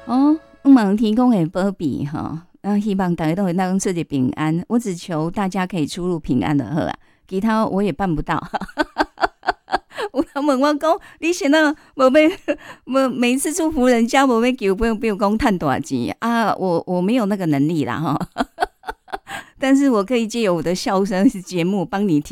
哦，望天公会保庇哈，希望大家都会当出入平安。我只求大家可以出入平安就好啊，其他我也办不到。有人问我讲，你现在无要无每一次祝福人家，无要求不用讲赚大钱啊？我没有那个能力啦哈，但是我可以借由我的笑声节目帮你提。